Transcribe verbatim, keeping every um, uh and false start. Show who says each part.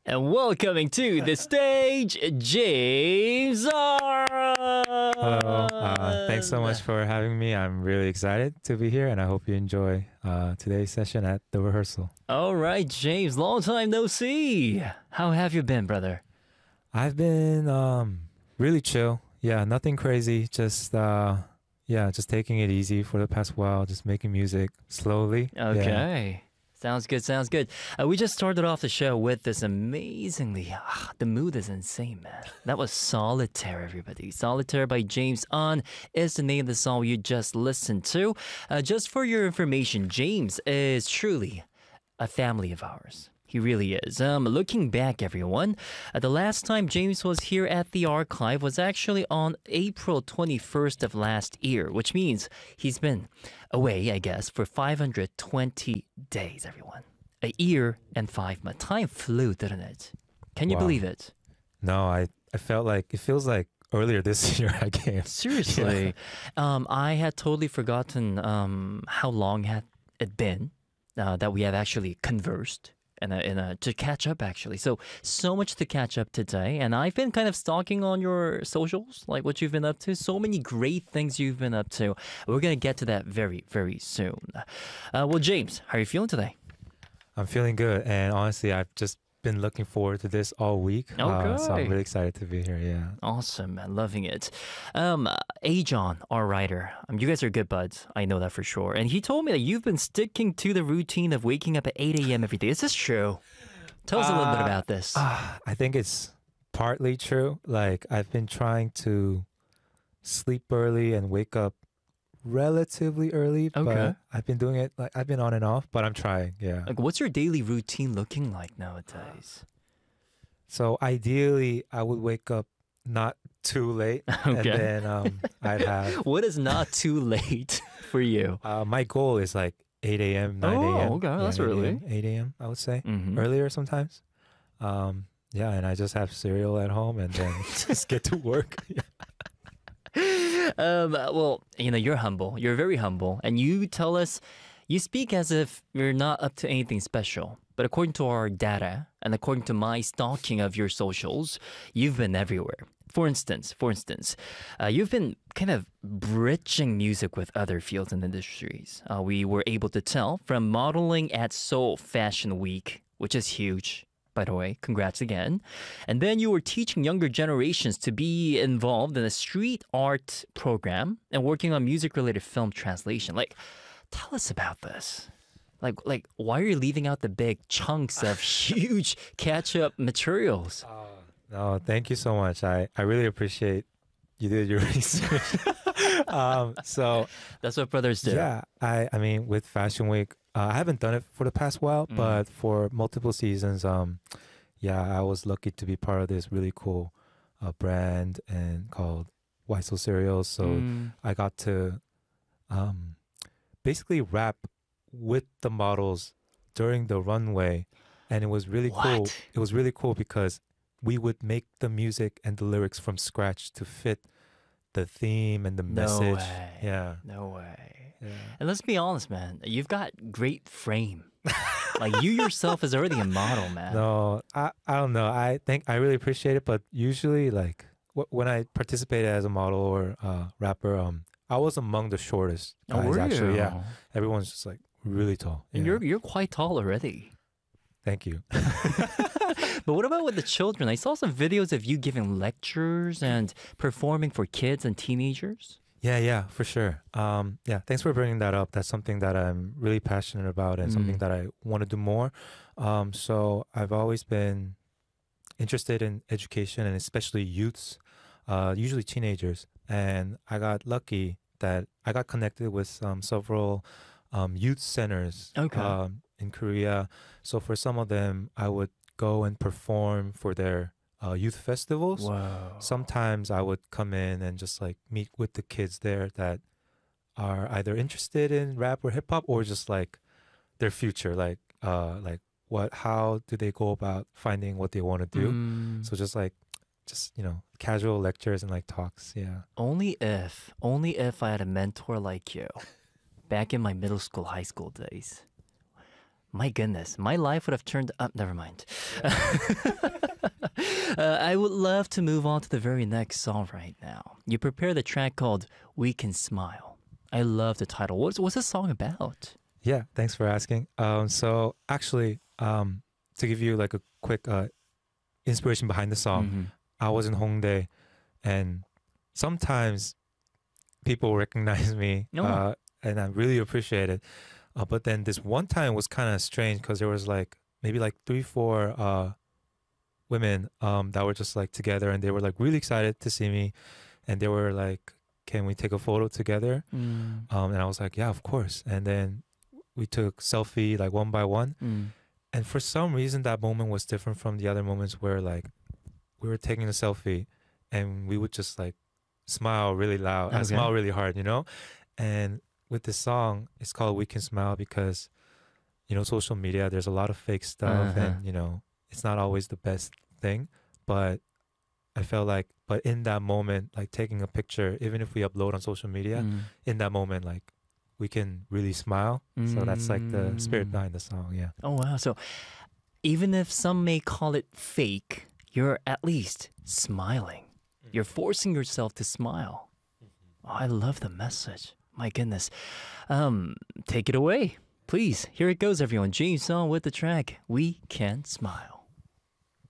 Speaker 1: And welcoming to the stage, James Zara.
Speaker 2: Hello. Uh, thanks so much for having me. I'm really excited to be here, and I hope you enjoy uh, today's session at the rehearsal.
Speaker 1: All right, James, long time no see. How have you been, brother?
Speaker 2: I've been um, really chill. Yeah, nothing crazy. Just uh, yeah, just taking it easy for the past while. Just making music slowly.
Speaker 1: Okay.
Speaker 2: Yeah.
Speaker 1: Sounds good, sounds good. Uh, we just started off the show with this amazingly, ah, the mood is insane, man. That was Solitaire, everybody. Solitaire by James On is the name of the song you just listened to. Uh, just for your information, James is truly a family of ours. He really is. Um, looking back, everyone, uh, the last time James was here at the archive was actually on April twenty-first of last year, which means he's been away, I guess, for five hundred twenty days, everyone. A year and five months. Time flew, didn't it? Can you
Speaker 2: Wow.
Speaker 1: believe it?
Speaker 2: No, I I felt like it feels like earlier this year I came.
Speaker 1: Seriously. um, I had totally forgotten um, how long had it been uh, that we have actually conversed. And, uh, and uh, to catch up, actually. So, so much to catch up today. And I've been kind of stalking on your socials, like what you've been up to. So many great things you've been up to. We're going to get to that very, very soon. Uh, well, James, how are you feeling today?
Speaker 2: I'm feeling good, and honestly, I've just been looking forward to this all week. Uh, so
Speaker 1: Okay.
Speaker 2: I'm really excited to be here. Yeah.
Speaker 1: Awesome, man. Loving it. Um, Ajon, our writer, um, you guys are good buds. I know that for sure. And he told me that you've been sticking to the routine of waking up at eight a.m. every day. Is this true? Tell us a little bit
Speaker 2: Uh,
Speaker 1: about this.
Speaker 2: Uh, I think it's partly true. Like, I've been trying to sleep early and wake up relatively early,
Speaker 1: Okay.
Speaker 2: but I've been doing it like I've been on and off, but I'm trying. Yeah.
Speaker 1: Like, what's your daily routine looking like nowadays?
Speaker 2: So ideally, I would wake up not too late, and
Speaker 1: Okay.
Speaker 2: then um, I'd have.
Speaker 1: What is not too late for you?
Speaker 2: Uh, my goal is like eight a.m., nine a.m.
Speaker 1: Oh, okay, that's early.
Speaker 2: eight a.m. I would say
Speaker 1: Mhm.
Speaker 2: earlier sometimes. Um, yeah, and I just have cereal at home and then just get to work.
Speaker 1: um, well, you know, you're humble. You're very humble. And you tell us, you speak as if you're not up to anything special. But according to our data, and according to my stalking of your socials, you've been everywhere. For instance, for instance, uh, you've been kind of bridging music with other fields and industries. Uh, we were able to tell from modeling at Seoul Fashion Week, which is huge. By the way, congrats again. And then you were teaching younger generations to be involved in a street art program and working on music-related film translation. Like, tell us about this. Like, like, why are you leaving out the big chunks of huge catch-up materials?
Speaker 2: No, thank you so much. I, I really appreciate you did your research. um, so
Speaker 1: That's what brothers do.
Speaker 2: yeah, I, I mean, with Fashion Week, uh, I haven't done it for the past while,
Speaker 1: Mm.
Speaker 2: but for multiple seasons, um, yeah, I was lucky to be part of this really cool uh, brand and called Weissel Cereals. So
Speaker 1: Mm.
Speaker 2: I got to um, basically rap with the models during the runway, and it was really cool.
Speaker 1: What?
Speaker 2: It was really cool because we would make the music and the lyrics from scratch to fit the theme and the
Speaker 1: No
Speaker 2: message.
Speaker 1: way.
Speaker 2: Yeah.
Speaker 1: No way.
Speaker 2: Yeah.
Speaker 1: And let's be honest, man. You've got great frame. Like, you yourself is already a model, man.
Speaker 2: No, I, I don't know. I think I really appreciate it, but usually, like wh- when I participated as a model or uh, rapper, um, I was among the shortest
Speaker 1: Oh,
Speaker 2: guys.
Speaker 1: were
Speaker 2: Actually,
Speaker 1: you?
Speaker 2: yeah, everyone's just like really tall.
Speaker 1: And
Speaker 2: Yeah.
Speaker 1: you're you're quite tall already.
Speaker 2: Thank you.
Speaker 1: But what about with the children? I saw some videos of you giving lectures and performing for kids and teenagers.
Speaker 2: Yeah, yeah, for sure. Um, yeah, thanks for bringing that up. That's something that I'm really passionate about and something
Speaker 1: Mm.
Speaker 2: that I want to do more. Um, so I've always been interested in education and especially youths, uh, usually teenagers. And I got lucky that I got connected with um, several um, youth centers
Speaker 1: Okay.
Speaker 2: um, in Korea. So for some of them, I would go and perform for their uh, youth festivals.
Speaker 1: Whoa.
Speaker 2: Sometimes I would come in and just like meet with the kids there that are either interested in rap or hip hop or just like their future, like uh like what how do they go about finding what they want to do.
Speaker 1: Mm.
Speaker 2: So just like just you know casual lectures and like talks. Yeah.
Speaker 1: Only if, only if I had a mentor like you back in my middle school, high school days. My goodness, my life would have turned up. Never mind. uh, I would love to move on to the very next song right now. You prepared a track called "We Can Smile." I love the title. What's what's the song about?
Speaker 2: Yeah, thanks for asking. Um, so actually, um, to give you like a quick uh, inspiration behind the song,
Speaker 1: Mhm.
Speaker 2: I was in Hongdae, and sometimes people recognize me,
Speaker 1: Oh.
Speaker 2: uh, and I really appreciate it. Uh, but then this one time was kind of strange because there was like maybe like three, four uh, women um, that were just like together, and they were like really excited to see me, and they were like, "Can we take a photo together?"
Speaker 1: Mm.
Speaker 2: Um, and I was like, "Yeah, of course." And then we took selfie like one by one,
Speaker 1: Mm.
Speaker 2: and for some reason that moment was different from the other moments where like we were taking a selfie, and we would just like smile really loud, I
Speaker 1: Okay.
Speaker 2: smile really hard, you know. And with this song, it's called "We Can Smile" because, you know, social media, there's a lot of fake stuff,
Speaker 1: Uh-huh.
Speaker 2: and you know, it's not always the best thing. But I felt like, but in that moment, like taking a picture, even if we upload on social media,
Speaker 1: Mm.
Speaker 2: in that moment, like we can really smile. So that's like the spirit
Speaker 1: Mm.
Speaker 2: behind the song. Yeah.
Speaker 1: Oh wow! So even if some may call it fake, you're at least smiling. You're forcing yourself to smile. Oh, I love the message. My goodness. Um, take it away, please. Here it goes, everyone. James Song with the track "We Can Smile."